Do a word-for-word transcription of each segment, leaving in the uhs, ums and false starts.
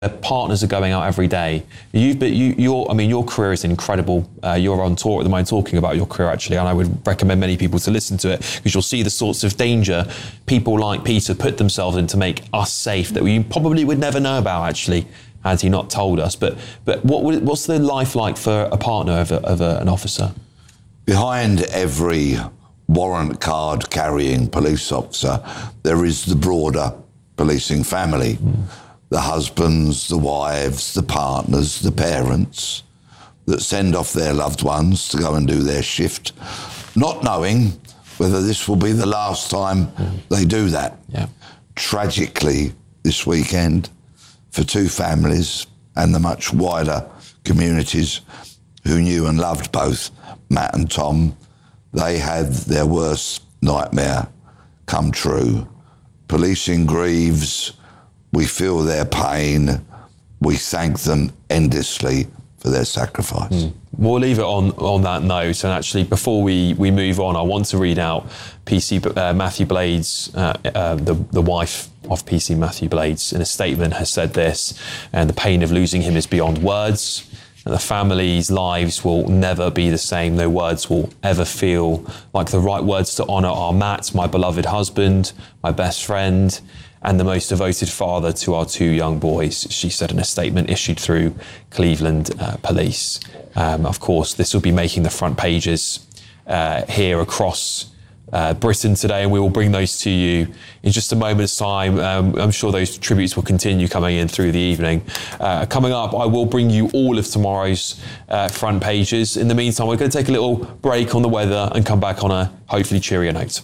partners are going out every day. You've been, you, your, I mean, your career is incredible. Uh, you're on tour at the moment talking about your career, actually, and I would recommend many people to listen to it because you'll see the sorts of danger people like Peter put themselves in to make us safe that we probably would never know about, actually, had he not told us. But but what would, what's the life like for a partner of, a, of a, an officer? Behind every warrant card carrying police officer, there is the broader policing family. Mm. The husbands, the wives, the partners, the parents that send off their loved ones to go and do their shift, not knowing whether this will be the last time mm. they do that. Yeah. Tragically, this weekend, for two families and the much wider communities who knew and loved both Matt and Tom, they had their worst nightmare come true. Policing grieves. We feel their pain. We thank them endlessly for their sacrifice. Mm. We'll leave it on, on that note. And actually, before we, we move on, I want to read out P C uh, Matthew Blades, uh, uh, the, the wife of P C Matthew Blades, in a statement has said this, and the pain of losing him is beyond words. And the family's lives will never be the same. No words will ever feel like the right words to honour our Matt, my beloved husband, my best friend, and the most devoted father to our two young boys, she said in a statement issued through Cleveland uh, Police. Um, of course, this will be making the front pages uh, here across uh, Britain today, and we will bring those to you in just a moment's time. Um, I'm sure those tributes will continue coming in through the evening. Uh, coming up, I will bring you all of tomorrow's uh, front pages. In the meantime, we're going to take a little break on the weather and come back on a hopefully cheerier note.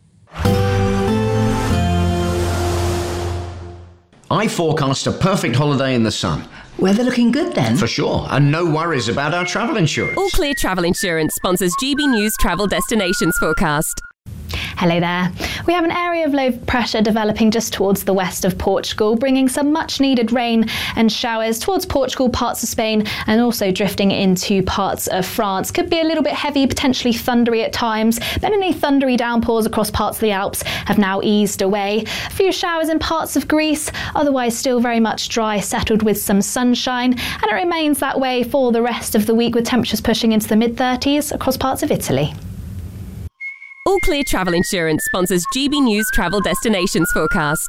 I forecast a perfect holiday in the sun. Weather looking good then? For sure, and no worries about our travel insurance. All Clear Travel Insurance sponsors G B News Travel Destinations Forecast. Hello there. We have an area of low pressure developing just towards the west of Portugal, bringing some much needed rain and showers towards Portugal, parts of Spain, and also drifting into parts of France. Could be a little bit heavy, potentially thundery at times, but any thundery downpours across parts of the Alps have now eased away. A few showers in parts of Greece, otherwise still very much dry, settled with some sunshine, and it remains that way for the rest of the week with temperatures pushing into the mid thirties across parts of Italy. All Clear Travel Insurance sponsors G B News Travel Destinations Forecast.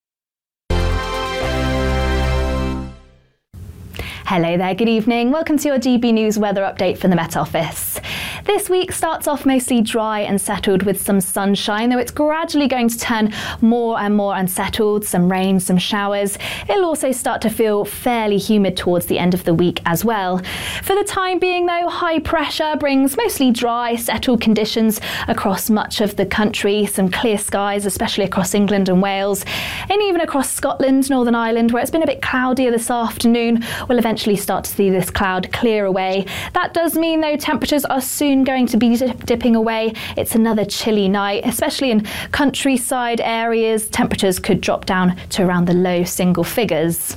Hello there, good evening. Welcome to your G B News weather update from the Met Office. This week starts off mostly dry and settled with some sunshine, though it's gradually going to turn more and more unsettled, some rain, some showers. It'll also start to feel fairly humid towards the end of the week as well. For the time being though, high pressure brings mostly dry, settled conditions across much of the country, some clear skies, especially across England and Wales, and even across Scotland, Northern Ireland, where it's been a bit cloudier this afternoon. We'll eventually start to see this cloud clear away. That does mean though temperatures are soon going to be dip- dipping away. It's another chilly night, especially in countryside areas. Temperatures could drop down to around the low single figures.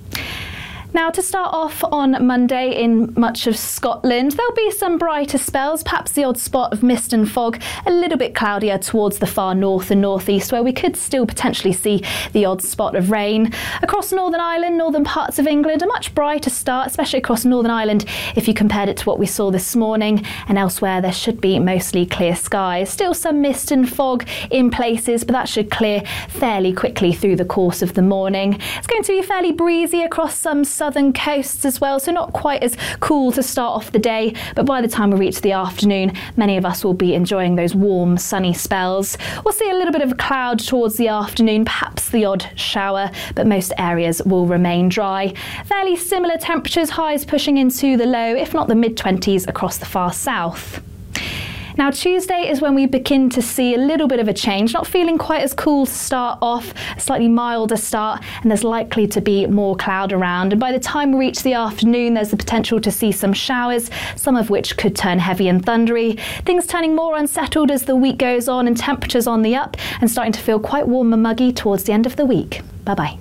Now, to start off on Monday in much of Scotland, there'll be some brighter spells, perhaps the odd spot of mist and fog, a little bit cloudier towards the far north and northeast, where we could still potentially see the odd spot of rain. Across Northern Ireland, northern parts of England, a much brighter start, especially across Northern Ireland if you compared it to what we saw this morning, and elsewhere there should be mostly clear skies. Still some mist and fog in places, but that should clear fairly quickly through the course of the morning. It's going to be fairly breezy across some southern coasts as well, so not quite as cool to start off the day, but by the time we reach the afternoon, many of us will be enjoying those warm, sunny spells. We'll see a little bit of a cloud towards the afternoon, perhaps the odd shower, but most areas will remain dry. Fairly similar temperatures, highs pushing into the low, if not the mid twenties across the far south. Now, Tuesday is when we begin to see a little bit of a change, not feeling quite as cool to start off, a slightly milder start, and there's likely to be more cloud around. And by the time we reach the afternoon, there's the potential to see some showers, some of which could turn heavy and thundery. Things turning more unsettled as the week goes on and temperatures on the up and starting to feel quite warm and muggy towards the end of the week. Bye-bye.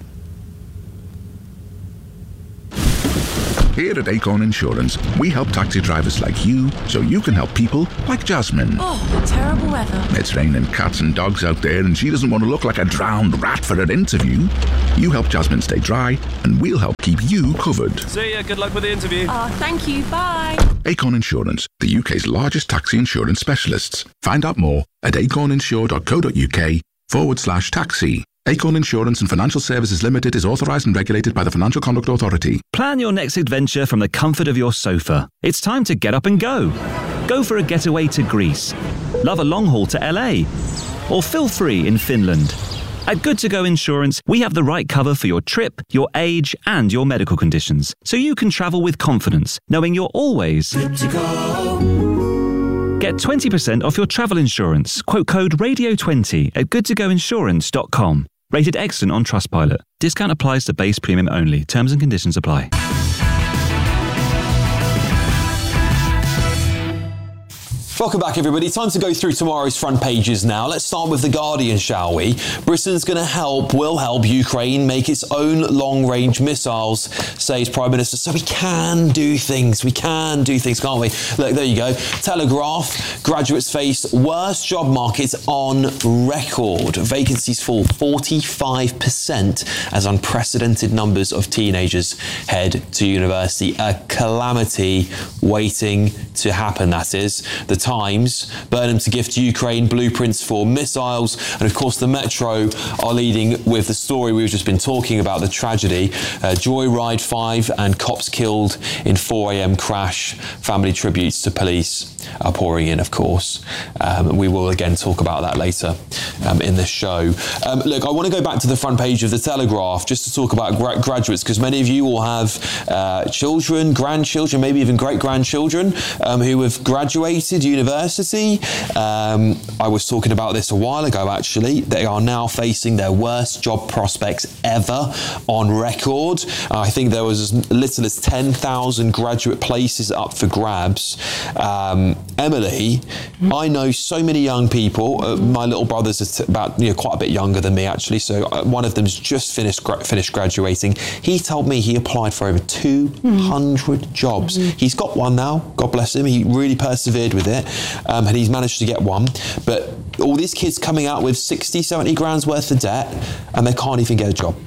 Here at Acorn Insurance, we help taxi drivers like you so you can help people like Jasmine. Oh, terrible weather. It's raining cats and dogs out there and she doesn't want to look like a drowned rat for her interview. You help Jasmine stay dry, and we'll help keep you covered. See ya. Good luck with the interview. Oh, thank you. Bye. Acorn Insurance, the U K's largest taxi insurance specialists. Find out more at acorninsure.co.uk forward slash taxi. Acorn Insurance and Financial Services Limited is authorised and regulated by the Financial Conduct Authority. Plan your next adventure from the comfort of your sofa. It's time to get up and go. Go for a getaway to Greece. Love a long haul to L A. Or feel free in Finland. At Good To Go Insurance, we have the right cover for your trip, your age, and your medical conditions, so you can travel with confidence, knowing you're always good to go. Get twenty percent off your travel insurance. Quote code radio twenty at good to go insurance dot com. Rated excellent on Trustpilot. Discount applies to base premium only. Terms and conditions apply. Welcome back, everybody. Time to go through tomorrow's front pages now. Let's start with The Guardian, shall we? Britain's going to help, will help Ukraine make its own long-range missiles, says Prime Minister. So we can do things. We can do things, can't we? Look, there you go. Telegraph, graduates face worst job market on record. Vacancies fall forty-five percent as unprecedented numbers of teenagers head to university. A calamity waiting to happen, that is. The Times, Burnham to gift Ukraine blueprints for missiles, and of course the Metro are leading with the story we've just been talking about, the tragedy. Uh, Joyride five and cops killed in four a.m. crash. Family tributes to police are pouring in, of course. Um, we will again talk about that later um, in this show. Um, look, I want to go back to the front page of the Telegraph just to talk about gra- graduates, because many of you will have uh, children, grandchildren, maybe even great-grandchildren um, who have graduated university. Um, I was talking about this a while ago, actually. They are now facing their worst job prospects ever on record. Uh, I think there was as little as ten thousand graduate places up for grabs. Um, Emily, mm-hmm. I know so many young people. Uh, my little brother's t- about you know quite a bit younger than me, actually. So uh, one of them's just finished gra- finished graduating. He told me he applied for over two hundred mm-hmm. jobs. Mm-hmm. He's got one now. God bless him. He really persevered with it, um, and he's managed to get one. But all these kids coming out with sixty, seventy grand's worth of debt, and they can't even get a job.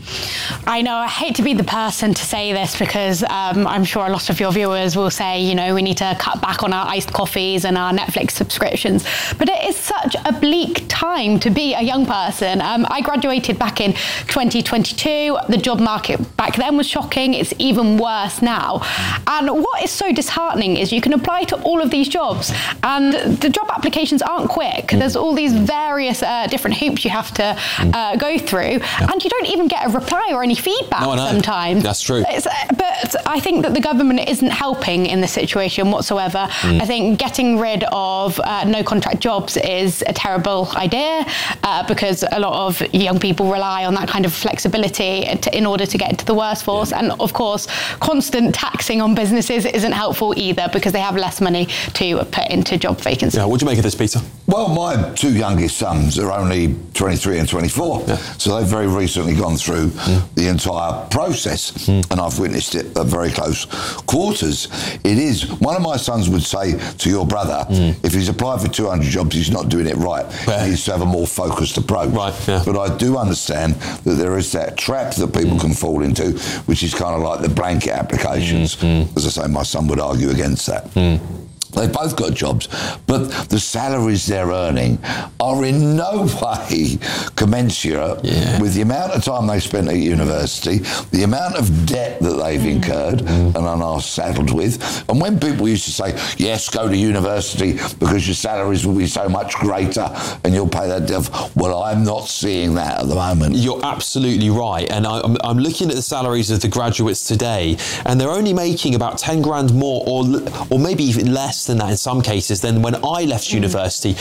I know. I hate to be the person to say this, because um, I'm sure a lot of your viewers will say, you know, we need to cut back on our iced coffees and our Netflix subscriptions. But it is such a bleak time to be a young person. Um, I graduated back in twenty twenty-two. The job market back then was shocking. It's even worse now. And what is so disheartening is you can apply to all of these jobs, and the job applications aren't quick. Mm. There's all these various uh, different hoops you have to uh, go through, yeah. and you don't even get a reply or any feedback no, sometimes. That's true. It's, but I think that the government isn't helping in this situation whatsoever. Mm. I think getting rid of uh, no contract jobs is a terrible idea, uh, because a lot of young people rely on that kind of flexibility to, in order to get into the workforce. Yeah. And of course, constant taxing on businesses isn't helpful either, because they have less money to put into job vacancies. Yeah, what do you make of this, Peter? Well, my two youngest sons are only twenty-three and twenty-four, yeah. so they've very recently gone through mm. the entire process, mm. and I've witnessed it at very close quarters. It is, one of my sons would say to your brother, mm. if he's applied for two hundred jobs, he's not doing it right. Yeah. He needs to have a more focused approach. Right, yeah. But I do understand that there is that trap that people mm. can fall into, which is kind of like the blanket applications. Mm. Mm. As I say, my son would argue against that. Mm. They've both got jobs, but the salaries they're earning are in no way commensurate yeah. with the amount of time they spent at university, the amount of debt that they've mm. incurred mm. and are now saddled with. And when people used to say, yes, go to university because your salaries will be so much greater and you'll pay that debt, well, I'm not seeing that at the moment. You're absolutely right. And I, I'm, I'm looking at the salaries of the graduates today, and they're only making about ten grand more, or or maybe even less than that in some cases, than when I left mm. university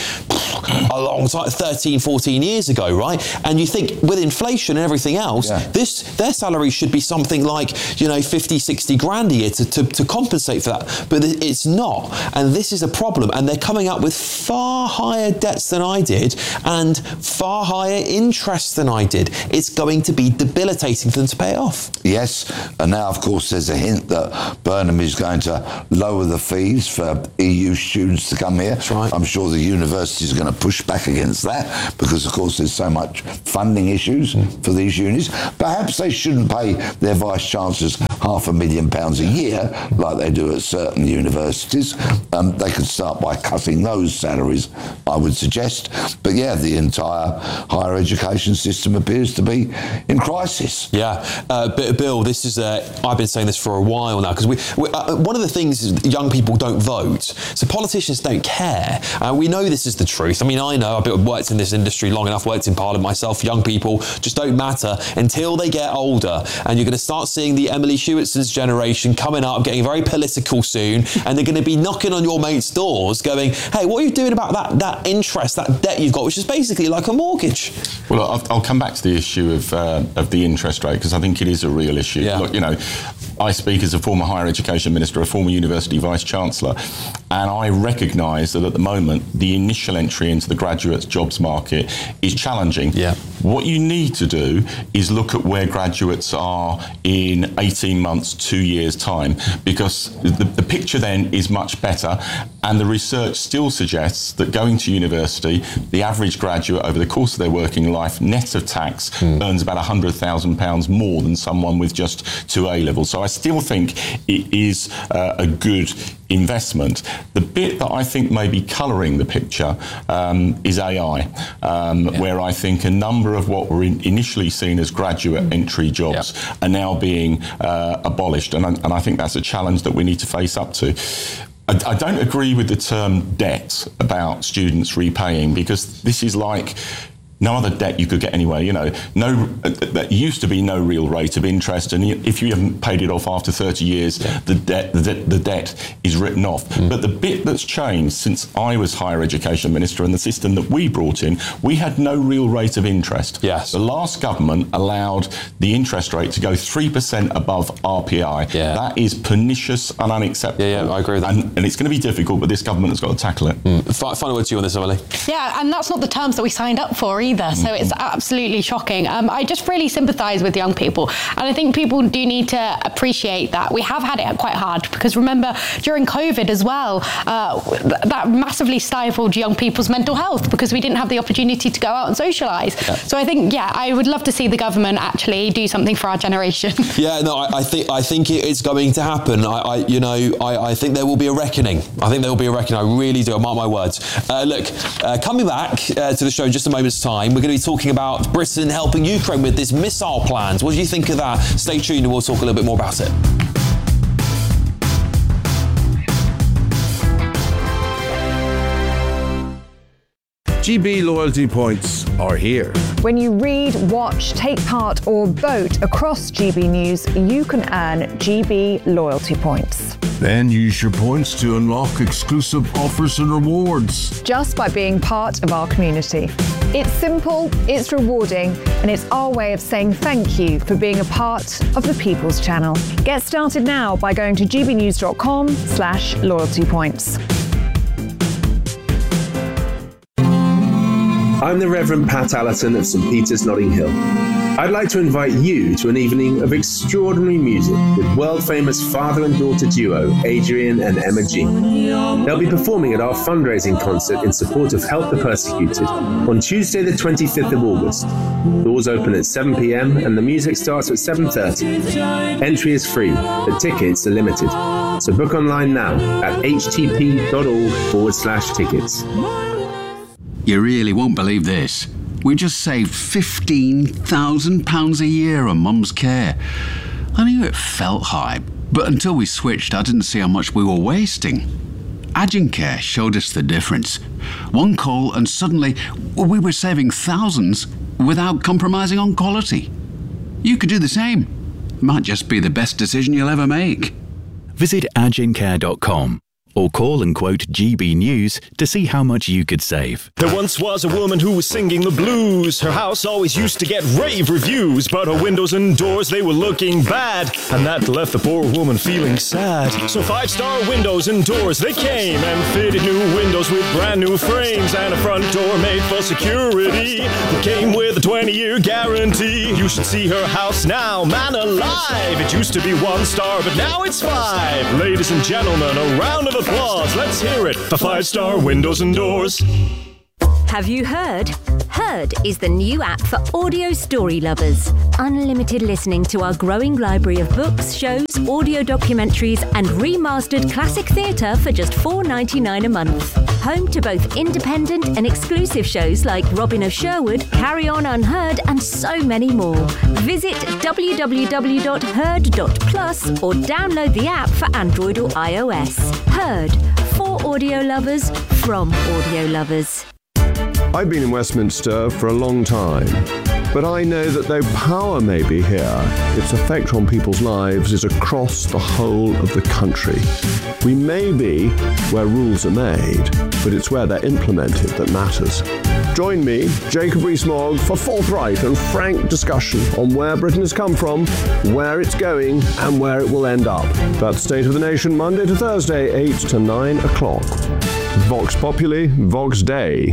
a long time, thirteen, fourteen years ago, right? And you think with inflation and everything else, yeah. this their salary should be something like, you know, fifty, sixty grand a year to, to, to compensate for that. But it's not. And this is a problem. And they're coming up with far higher debts than I did and far higher interest than I did. It's going to be debilitating for them to pay it off. Yes. And now, of course, there's a hint that Burnham is going to lower the fees for E U students to come here. That's right. I'm sure the universities are going to push back against that because, of course, there's so much funding issues mm. for these unis. Perhaps they shouldn't pay their vice-chancellors half a million pounds a year like they do at certain universities. Um, they could start by cutting those salaries, I would suggest. But, yeah, the entire higher education system appears to be in crisis. Yeah, uh, but Bill, this is uh, I've been saying this for a while now because we, we uh, one of the things is young people don't vote, so politicians don't care. Uh, we know this is the truth. I mean, I know I've worked in this industry long enough, worked in Parliament myself. Young people just don't matter until they get older, and you're going to start seeing the Emily Shewartson's generation coming up, getting very political soon, and they're going to be knocking on your mates' doors, going, "Hey, what are you doing about that that interest, that debt you've got, which is basically like a mortgage?" Well, I'll, I'll come back to the issue of uh, of the interest rate because I think it is a real issue. Yeah. Look, you know, I speak as a former higher education minister, a former university vice chancellor, and I recognise that at the moment the initial entry into the graduates jobs market is challenging. Yeah. What you need to do is look at where graduates are in eighteen months, two years' time, because the, the picture then is much better, and the research still suggests that going to university, the average graduate over the course of their working life, net of tax, mm. earns about one hundred thousand pounds more than someone with just two A-levels. So I still think it is uh, a good investment. The bit that I think may be colouring the picture um, is A I, um, yeah. where I think a number of what were in initially seen as graduate mm. entry jobs yeah. are now being uh, abolished, and I, and I think that's a challenge that we need to face up to. I, I don't agree with the term debt about students repaying, because this is like no other debt you could get anyway. You know, no, that used to be no real rate of interest, and if you haven't paid it off after thirty years, yeah. the debt the, the debt is written off. Mm. But the bit that's changed since I was higher education minister and the system that we brought in, we had no real rate of interest. Yes. The last government allowed the interest rate to go three percent above R P I. Yeah. That is pernicious and unacceptable. Yeah, yeah, I agree with that. And, and it's going to be difficult, but this government has got to tackle it. Mm. Final word to you on this, Emily. Yeah, and that's not the terms that we signed up for either. Either, so it's absolutely shocking. Um, I just really sympathise with young people, and I think people do need to appreciate that we have had it quite hard, because remember during COVID as well, uh, th- that massively stifled young people's mental health because we didn't have the opportunity to go out and socialise. Yeah. So I think, yeah, I would love to see the government actually do something for our generation. Yeah, no, I, I think I think it is going to happen. I, I you know, I, I think there will be a reckoning. I think there will be a reckoning. I really do. I mark my words. Uh, look, uh, coming back uh, to the show in just a moment's time, we're going to be talking about Britain helping Ukraine with this missile plans. What do you think of that? Stay tuned and we'll talk a little bit more about it. G B loyalty points are here. When you read, watch, take part or vote across G B News, you can earn G B loyalty points. Then use your points to unlock exclusive offers and rewards. Just by being part of our community. It's simple, it's rewarding, and it's our way of saying thank you for being a part of the People's Channel. Get started now by going to gbnews.com slash loyalty points. I'm the Reverend Pat Allerton of St Peter's, Notting Hill. I'd like to invite you to an evening of extraordinary music with world-famous father and daughter duo Adrian and Emma G. They'll be performing at our fundraising concert in support of Help the Persecuted on Tuesday the twenty-fifth of August. Doors open at seven p.m. and the music starts at seven thirty. Entry is free, but tickets are limited. So book online now at htp.org forward slash tickets. You really won't believe this. We just saved fifteen thousand pounds a year on Mum's care. I knew it felt high, but until we switched, I didn't see how much we were wasting. Agincare showed us the difference. One call and suddenly we were saving thousands without compromising on quality. You could do the same. Might just be the best decision you'll ever make. Visit agincare dot com. Or call and quote G B News to see how much you could save. There once was a woman who was singing the blues. Her house always used to get rave reviews, but her windows and doors, they were looking bad, and that left the poor woman feeling sad. So five-star windows and doors, they came and fitted new windows with brand new frames and a front door made for security that came with a twenty-year guarantee. You should see her house now, man alive. It used to be one star, but now it's five. Ladies and gentlemen, a round of applause. Let's hear it for Five Star Windows and Doors. Have you heard? Heard is the new app for audio story lovers. Unlimited listening to our growing library of books, shows, audio documentaries and remastered classic theatre for just four dollars ninety-nine a month. Home to both independent and exclusive shows like Robin of Sherwood, Carry On Unheard and so many more. Visit w w w dot heard dot plus or download the app for Android or iOS. Heard, for audio lovers, from audio lovers. I've been in Westminster for a long time, but I know that though power may be here, its effect on people's lives is across the whole of the country. We may be where rules are made, but it's where they're implemented that matters. Join me, Jacob Rees-Mogg, for forthright and frank discussion on where Britain has come from, where it's going, and where it will end up. That's State of the Nation, Monday to Thursday, eight to nine o'clock. Vox Populi, Vox Dei.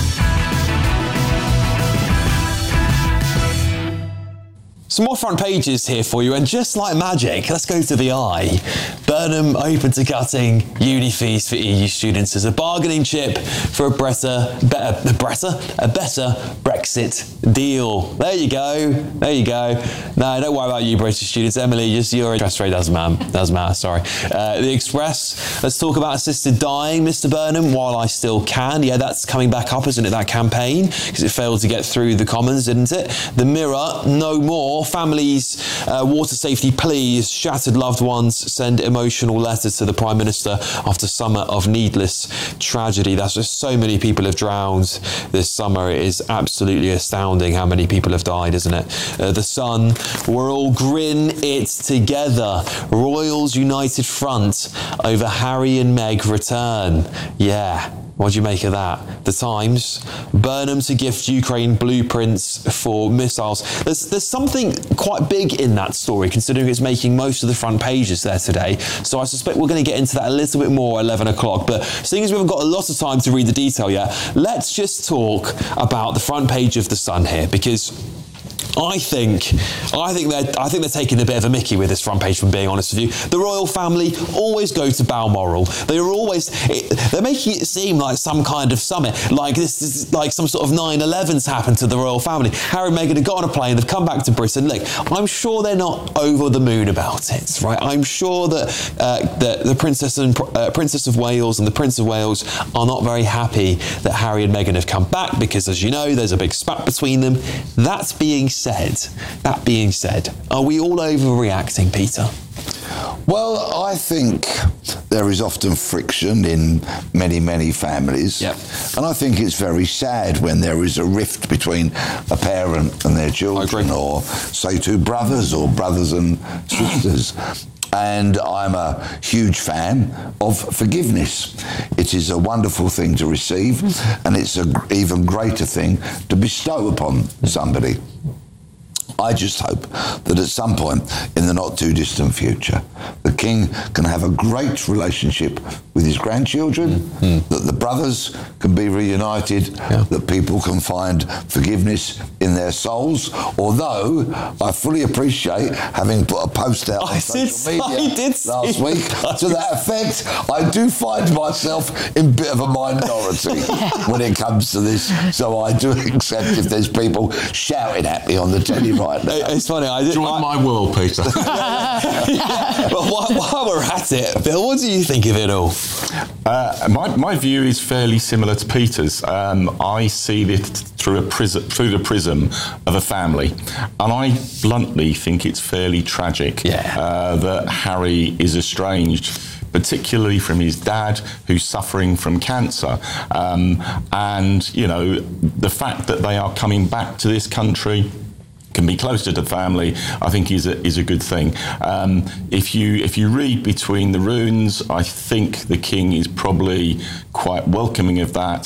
Some more front pages here for you, and just like magic, let's go to the eye. Burnham open to cutting uni fees for E U students as a bargaining chip for a better, better, better, a better Brexit deal. There you go. There you go. No, don't worry about you British students. Emily, just your interest rate doesn't matter. Doesn't matter. Sorry. Uh, the Express. Let's talk about assisted dying, Mister Burnham. While I still can. Yeah, that's coming back up, isn't it? That campaign, because it failed to get through the Commons, didn't it? The Mirror. No more. Families, uh, water safety please. Shattered loved ones send emotional letters to the Prime Minister after summer of needless tragedy. That's just so many people have drowned this summer. It is absolutely astounding how many people have died, isn't it? Uh, the Sun, we're all grin it together. Royals United Front over Harry and Meg return. Yeah. What do you make of that? The Times, Burnham to gift Ukraine blueprints for missiles. There's, there's something quite big in that story, considering it's making most of the front pages there today. So I suspect we're going to get into that a little bit more at eleven o'clock. But seeing as we haven't got a lot of time to read the detail yet, let's just talk about the front page of The Sun here, because I think, I think they're, I think they're taking a bit of a mickey with this front page, from being honest with you. The royal family always go to Balmoral. They are always, they're making it seem like some kind of summit, like this is like some sort of nine eleven's happened to the royal family. Harry and Meghan have got on a plane, they've come back to Britain. Look, I'm sure they're not over the moon about it, right? I'm sure that uh, that the Princess and uh, Princess of Wales and the Prince of Wales are not very happy that Harry and Meghan have come back, because, as you know, there's a big spat between them. That being said, that being said, are we all overreacting, Peter? Well, I think there is often friction in many, many families. Yep. And I think it's very sad when there is a rift between a parent and their children, or, say, two brothers or brothers and sisters. And I'm a huge fan of forgiveness. It is a wonderful thing to receive, and it's an even greater thing to bestow upon somebody. I just hope that at some point in the not too distant future, the King can have a great relationship with his grandchildren, mm-hmm. that the brothers can be reunited, yeah. that people can find forgiveness in their souls. Although I fully appreciate, having put a post out on I social did, media I did last week to that effect, I do find myself in a bit of a minority when it comes to this. So I do accept if there's people shouting at me on the telly right now. It's funny. I did, Join I, my world, Peter. Well, while, while we're at it, Bill, what do you think of it all? Uh, my, my view is fairly similar to Peter's. Um, I see it through a prism, through the prism of a family, and I bluntly think it's fairly tragic yeah. uh, that Harry is estranged, particularly from his dad, who's suffering from cancer. Um, and, you know, the fact that they are coming back to this country, can be closer to family, I think is a, is a good thing. Um, if you if you read between the runes, I think the King is probably quite welcoming of that.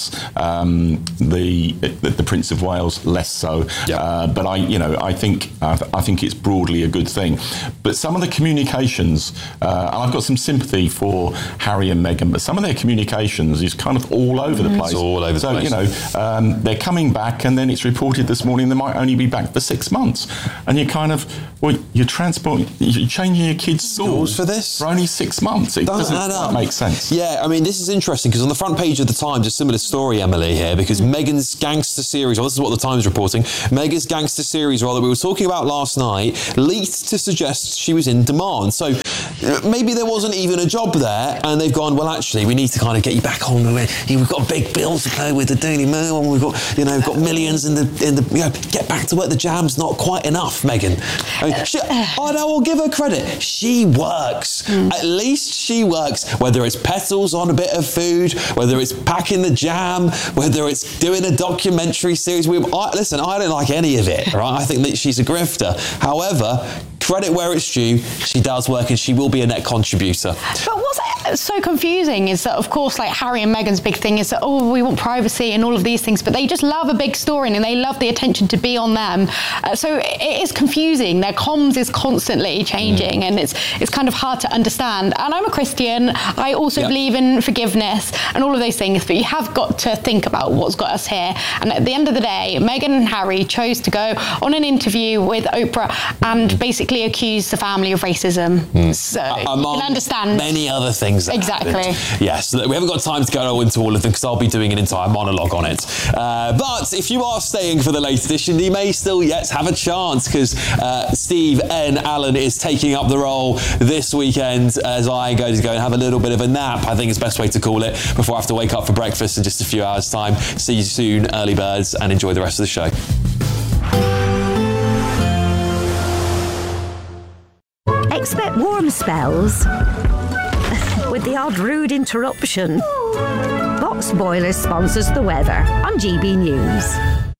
Um, the, the the Prince of Wales less so. Yeah. Uh, but I, you know, I think I, th- I think it's broadly a good thing. But some of the communications, uh, and I've got some sympathy for Harry and Meghan, but some of their communications is kind of all over the place. It's all over the so, place. you know, um, they're coming back, and then it's reported this morning they might only be back for six months. And you kind of, well, you're transporting, you're changing your kids' schools for this for only six months. It doesn't, doesn't add up. make sense. Yeah, I mean, this is interesting because on the front page of the Times, a similar story, Emily, here, because Meghan's gangster series, well, this is what the Times is reporting, Meghan's gangster series, role that we were talking about last night, leaked to suggest she was in demand. So uh, maybe there wasn't even a job there, and they've gone, well, actually, we need to kind of get you back on. We've got a big bill to pay with the Daily Mail, and we've got, you know, we've got millions in the, in the, you know, get back to work. The jam's not quite enough, Meghan. I mean, she, I know, I'll give her credit. She works. Mm. At least she works, whether it's petals on a bit of food, whether it's packing the jam, whether it's doing a documentary series. We, I, listen, I don't like any of it, right? I think that she's a grifter. However, credit where it's due, she does work and she will be a net contributor. But what's so confusing is that, of course, like Harry and Meghan's big thing is that, oh, we want privacy and all of these things, but they just love a big story and they love the attention to be on them. Uh, so it is confusing. Their comms is constantly changing mm. and it's it's kind of hard to understand. And I'm a Christian. I also yep. believe in forgiveness and all of those things, but you have got to think about what's got us here. And at the end of the day, Meghan and Harry chose to go on an interview with Oprah and basically accuse the family of racism. Mm. So uh, you can understand many other things that exactly happened. Yes, we haven't got time to go into all of them because I'll be doing an entire monologue on it. Uh, but if you are staying for the late edition, you may still yet have a chance because uh, Steve N. Allen is taking up the role this weekend as I go to go and have a little bit of a nap, I think is the best way to call it, before I have to wake up for breakfast in just a few hours' time. See you soon, early birds, and enjoy the rest of the show. Expect warm spells with the odd rude interruption. Box Boilers sponsors the weather on G B News.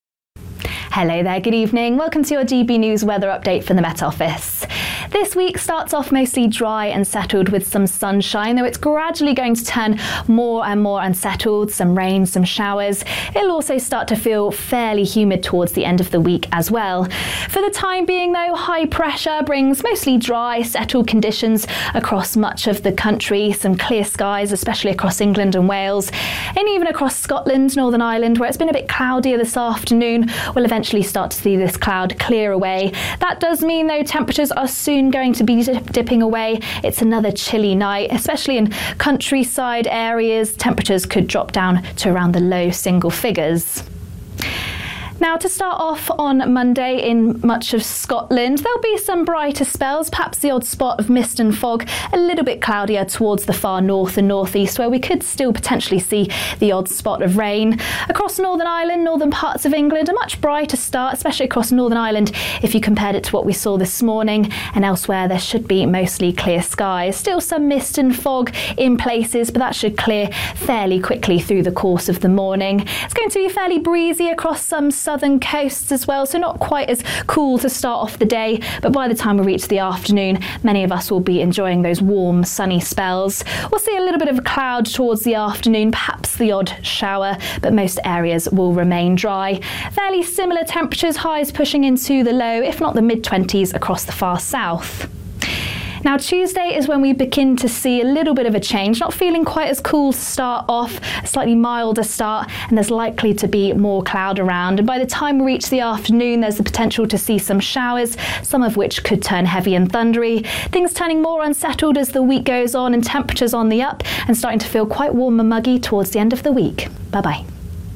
Hello there, good evening. Welcome to your G B News weather update from the Met Office. This week starts off mostly dry and settled with some sunshine, though it's gradually going to turn more and more unsettled, some rain, some showers. It'll also start to feel fairly humid towards the end of the week as well. For the time being though, high pressure brings mostly dry, settled conditions across much of the country, some clear skies, especially across England and Wales, and even across Scotland, Northern Ireland, where it's been a bit cloudier this afternoon. We'll eventually start to see this cloud clear away. That does mean though temperatures are soon going to be dip- dipping away. It's another chilly night, especially in countryside areas. Temperatures could drop down to around the low single figures. Now, to start off on Monday in much of Scotland, there'll be some brighter spells, perhaps the odd spot of mist and fog, a little bit cloudier towards the far north and northeast, where we could still potentially see the odd spot of rain. Across Northern Ireland, northern parts of England, a much brighter start, especially across Northern Ireland, if you compared it to what we saw this morning, and elsewhere there should be mostly clear skies. Still some mist and fog in places, but that should clear fairly quickly through the course of the morning. It's going to be fairly breezy across some southern coasts as well, so not quite as cool to start off the day, but by the time we reach the afternoon, many of us will be enjoying those warm, sunny spells. We'll see a little bit of a cloud towards the afternoon, perhaps the odd shower, but most areas will remain dry. Fairly similar temperatures, highs pushing into the low, if not the mid-twenties across the far south. Now, Tuesday is when we begin to see a little bit of a change, not feeling quite as cool to start off, a slightly milder start, and there's likely to be more cloud around. And by the time we reach the afternoon, there's the potential to see some showers, some of which could turn heavy and thundery. Things turning more unsettled as the week goes on and temperatures on the up and starting to feel quite warm and muggy towards the end of the week. Bye-bye.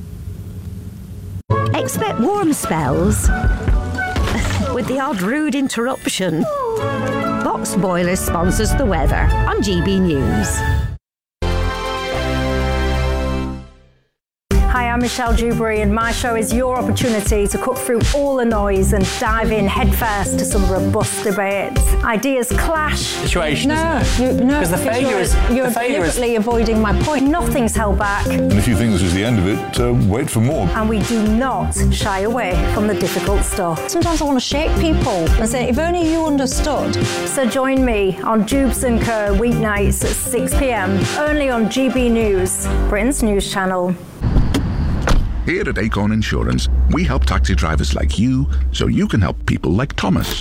Expect warm spells with the odd rude interruption. Box Boilers sponsors the weather on G B News. Hi, I'm I'm Michelle Dewberry, and my show is your opportunity to cut through all the noise and dive in headfirst to some robust debates. Ideas clash. Situation, no, isn't it? You, no, because the failure you're, is you're the failure deliberately is avoiding my point. Nothing's held back, And if you think this is the end of it, uh, wait for more. and we do not shy away from the difficult stuff. Sometimes I want to shake people and say, if only you understood. So join me on Dubes and Co weeknights at six p m only on G B News, Britain's news channel. Here at Acorn Insurance, we help taxi drivers like you so you can help people like Thomas.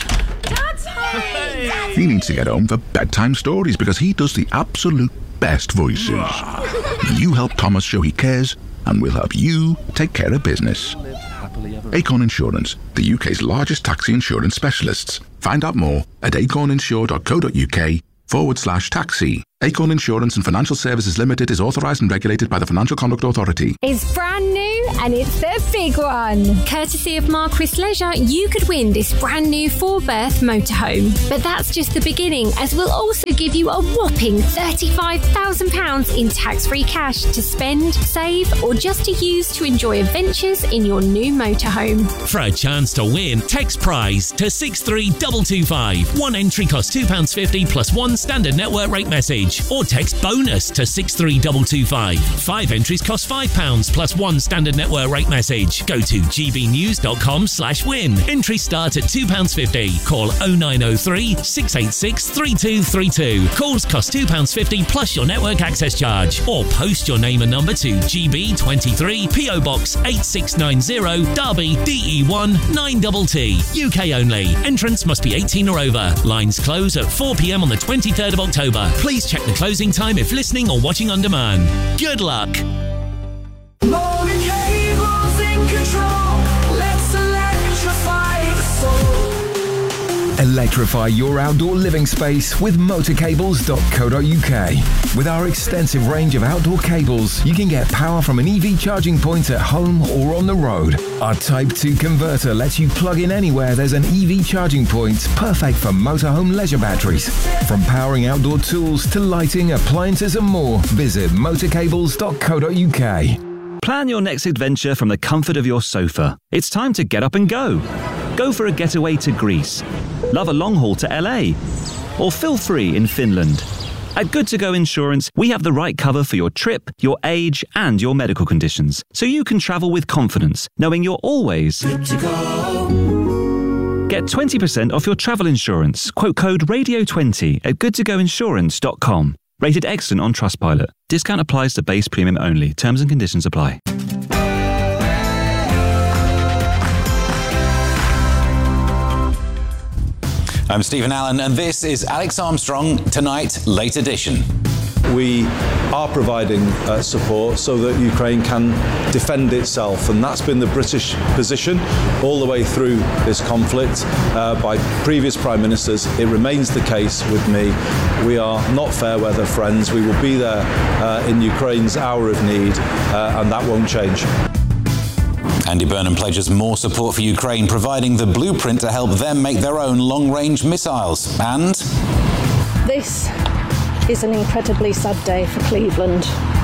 He needs to get home for bedtime stories because he does the absolute best voices. You help Thomas show he cares, and we'll help you take care of business. Acorn Insurance, the U K's largest taxi insurance specialists. Find out more at acorninsure.co.uk forward slash taxi. Acorn Insurance and Financial Services Limited is authorised and regulated by the Financial Conduct Authority. It's brand new and it's the big one. Courtesy of Marquis Leisure, you could win this brand new four-berth motorhome. But that's just the beginning, as we'll also give you a whopping thirty-five thousand pounds in tax-free cash to spend, save, or just to use to enjoy adventures in your new motorhome. For a chance to win, text prize to six three two two five. One entry costs two pounds fifty plus one standard network rate message. Or text bonus to six three two two five. Five entries cost five pounds plus one standard network rate message. Go to gbnews.com slash win. Entries start at two pounds fifty. Call oh nine oh three, six eight six, three two three two. Calls cost two pounds fifty plus your network access charge. Or post your name and number to G B twenty-three, P O Box eight six nine zero, Derby, D E one nine T T. U K only. Entrance must be eighteen or over. Lines close at four p m on the twenty-third of October. Please check the closing time if listening or watching on demand. Good luck. Electrify your outdoor living space with motor cables dot co dot U K. With our extensive range of outdoor cables, you can get power from an E V charging point at home or on the road. Our Type two converter lets you plug in anywhere there's an E V charging point, perfect for motorhome leisure batteries. From powering outdoor tools to lighting, appliances and more, visit motor cables dot co dot U K. Plan your next adventure from the comfort of your sofa. It's time to get up and go. Go for a getaway to Greece. Love a long haul to L A. Or feel free in Finland. At Good To Go Insurance, we have the right cover for your trip, your age, and your medical conditions, so you can travel with confidence, knowing you're always good to go. Get twenty percent off your travel insurance. Quote code radio twenty at good to go insurance dot com. Rated excellent on Trustpilot. Discount applies to base premium only. Terms and conditions apply. I'm Stephen Allen, and this is Alex Armstrong Tonight, Late Edition. We are providing uh, support so that Ukraine can defend itself, and that's been the British position all the way through this conflict uh, by previous Prime Ministers. It remains the case with me. We are not fair weather friends. We will be there uh, in Ukraine's hour of need, uh, and that won't change. Andy Burnham pledges more support for Ukraine, providing the blueprint to help them make their own long-range missiles. And this is an incredibly sad day for Cleveland.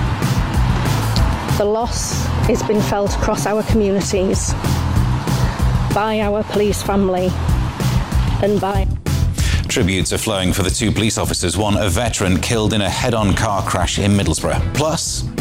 The loss has been felt across our communities, by our police family, and by... tributes are flowing for the two police officers, one a veteran killed in a head-on car crash in Middlesbrough. Plus...